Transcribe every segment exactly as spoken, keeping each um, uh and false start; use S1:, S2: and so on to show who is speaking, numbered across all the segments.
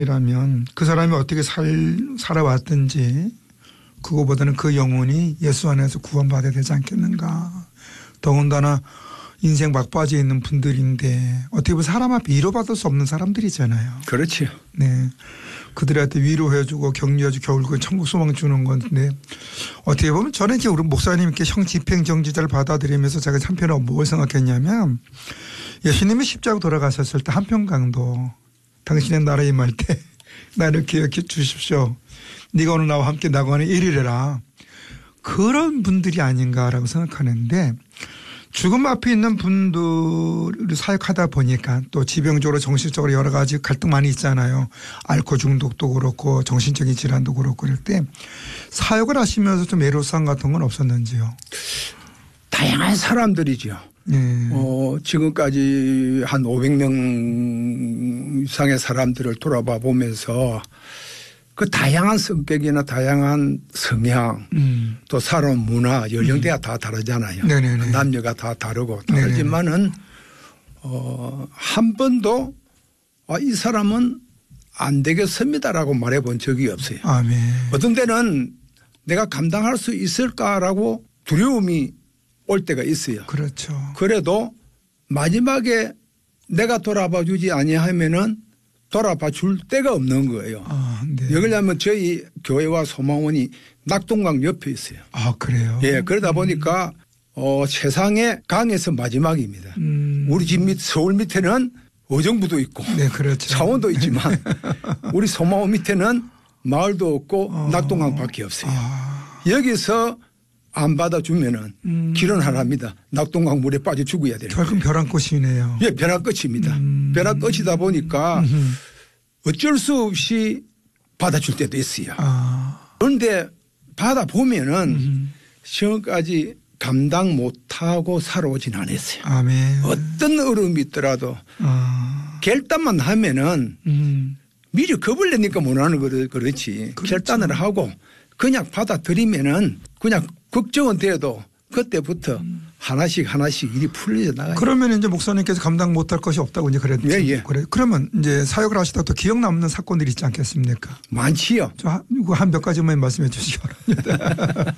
S1: 이라면 그 사람이 어떻게 살, 살아왔든지 그거보다는 그 영혼이 예수 안에서 구원받아야 되지 않겠는가. 더군다나 인생 막바지에 있는 분들인데 어떻게 보면 사람 앞에 위로받을 수 없는 사람들이잖아요.
S2: 그렇죠.
S1: 네. 그들한테 위로해주고 격려해주고 결국은 천국 소망 주는 건데 어떻게 보면 저는 이제 우리 목사님께 형 집행정지자를 받아들이면서 제가 한편으로 뭘 생각했냐면 예수님이 십자가 돌아가셨을 때 한평강도 당신의 나라에 임할 때 나를 기억해 주십시오. 네가 오늘 나와 함께 나가는 일이래라. 그런 분들이 아닌가라고 생각하는데 죽음 앞에 있는 분들을 사역하다 보니까 또 지병적으로 정신적으로 여러 가지 갈등 많이 있잖아요. 알코올 중독도 그렇고 정신적인 질환도 그렇고 그럴 때 사역을 하시면서 좀 애로사항 같은 건 없었는지요?
S2: 다양한 사람들이죠.
S1: 네.
S2: 어, 지금까지 한 오백 명 이상의 사람들을 돌아봐 보면서 그 다양한 성격이나 다양한 성향 음. 또 살아온 문화 연령대가 음. 다 다르잖아요. 네네네. 남녀가 다 다르고 다르지만은 어, 한 번도 아, 이 사람은 안 되겠습니다라고 말해 본 적이 없어요.
S1: 아멘.
S2: 어떤 때는 내가 감당할 수 있을까라고 두려움이 올 때가 있어요.
S1: 그렇죠.
S2: 그래도 마지막에 내가 돌아봐 주지 아니하면은 돌아봐 줄 데가 없는 거예요.
S1: 아, 네.
S2: 왜 그러냐면 저희 교회와 소망원이 낙동강 옆에 있어요.
S1: 아, 그래요?
S2: 예, 그러다 보니까 어, 세상의 강에서 마지막입니다. 음. 우리 집 밑, 서울 밑에는 의정부도 있고
S1: 네, 그렇죠.
S2: 창원도 있지만 우리 소망원 밑에는 마을도 없고
S1: 어.
S2: 낙동강밖에 없어요.
S1: 아.
S2: 여기서 안 받아주면은 음. 길은 하나입니다. 낙동강 물에 빠져 죽어야 돼요.
S1: 결국 벼랑끝이네요.
S2: 예, 벼랑끝입니다.
S1: 음.
S2: 벼랑끝이다 보니까
S1: 음흠.
S2: 어쩔 수 없이 받아줄 때도 있어요.
S1: 아.
S2: 그런데 받아보면은
S1: 음흠.
S2: 지금까지 감당 못하고 살아오진 않았어요.
S1: 아멘.
S2: 어떤 어려움이 있더라도
S1: 아.
S2: 결단만 하면은 음. 미리 겁을 내니까 못하는 거를 그렇지. 그렇죠. 결단을 하고 그냥 받아들이면은 그냥 걱정은 돼도 그때부터 음. 하나씩 하나씩 일이 풀려 나가요.
S1: 그러면 이제 목사님께서 감당 못할 것이 없다고 이제 그랬죠.
S2: 예, 예.
S1: 그래. 그러면 이제 사역을 하시다가 또 기억 남는 사건들이 있지 않겠습니까?
S2: 많지요.
S1: 한 몇 가지만 말씀해 주시기 바랍니다.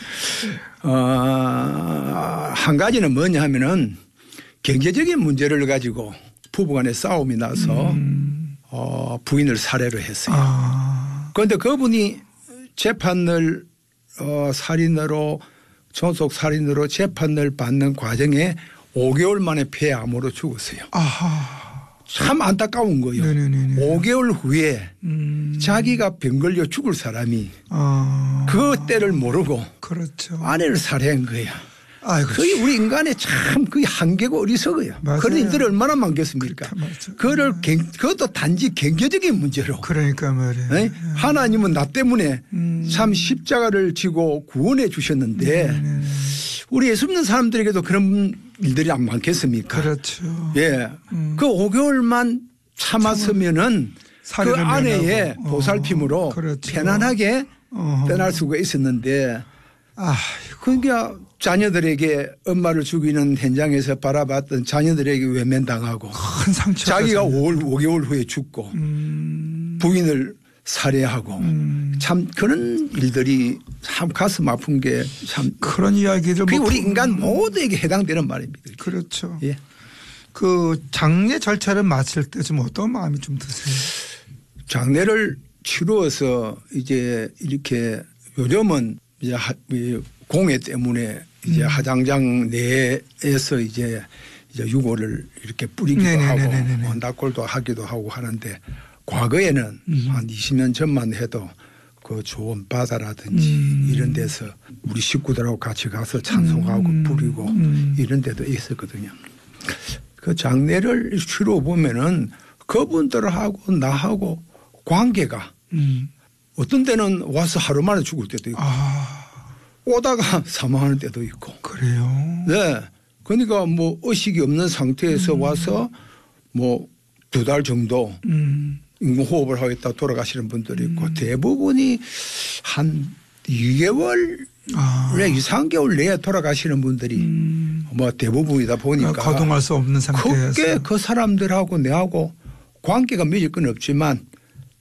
S2: 어, 한 가지는 뭐냐 하면은 경제적인 문제를 가지고 부부간에 싸움이 나서 음. 어, 부인을 살해를 했어요.
S1: 아.
S2: 그런데 그분이 재판을 어, 살인으로 존속 살인으로 재판을 받는 과정에 오 개월 만에 폐암으로 죽었어요.
S1: 아하.
S2: 참 안타까운 거예요.
S1: 네네네네.
S2: 오 개월 후에
S1: 음.
S2: 자기가 병 걸려 죽을 사람이
S1: 아.
S2: 그 때를 모르고
S1: 그렇죠.
S2: 아내를 살해한 거예요.
S1: 아이고.
S2: 그게 우리 인간의 참 그 한계고 어리석어요.
S1: 맞아요.
S2: 그런 일들이 얼마나 많겠습니까? 그거를 경, 그것도 단지 경제적인 문제로.
S1: 그러니까 말이에요. 네?
S2: 하나님은 나 때문에
S1: 음.
S2: 참 십자가를 지고 구원해 주셨는데
S1: 네네.
S2: 우리 예수 믿는 사람들에게도 그런 일들이 안 많겠습니까?
S1: 그렇죠.
S2: 예. 음. 그 오 개월만 참았으면은 그 아내의 어. 보살핌으로 그렇죠. 편안하게 어. 떠날 수가 있었는데
S1: 아,
S2: 그러니까 자녀들에게 엄마를 죽이는 현장에서 바라봤던 자녀들에게 외면당하고
S1: 큰 상처
S2: 자기가 오 개월 후에 죽고
S1: 음.
S2: 부인을 살해하고 음. 참 그런 일들이 참 가슴 아픈 게 참
S1: 그런 이야기들
S2: 그게 뭐 우리 인간 모두에게 해당되는 말입니다.
S1: 그렇죠.
S2: 예.
S1: 그 장례 절차를 마칠 때 좀 어떤 마음이 좀 드세요?
S2: 장례를 치루어서 이제 이렇게 요즘은 이제 공해 때문에 이제 음. 화장장 내에서 이제 이제 유골을 이렇게 뿌리기도 네네네네네. 하고 낙골도 하기도 하고 하는데 과거에는 음. 한 이십 년 전만 해도 그 좋은 바다라든지 음. 이런 데서 우리 식구들하고 같이 가서 찬송하고 음. 부리고 음. 이런 데도 있었거든요. 그 장례를 치러 보면은 그분들하고 나하고 관계가 음. 어떤 때는 와서 하루 만에 죽을 때도 있고 아. 오다가 사망하는 때도 있고.
S1: 그래요?
S2: 네. 그러니까 뭐 의식이 없는 상태에서 음. 와서 뭐 두 달 정도 음. 인공호흡을 하겠다 돌아가시는 분들이 있고 음. 대부분이 한 이 개월 아. 이, 삼 개월 내에 돌아가시는 분들이 음. 뭐 대부분이다 보니까
S1: 거동할 수 없는 상태에서
S2: 크게 그 사람들하고 내하고 관계가 맺을 건 없지만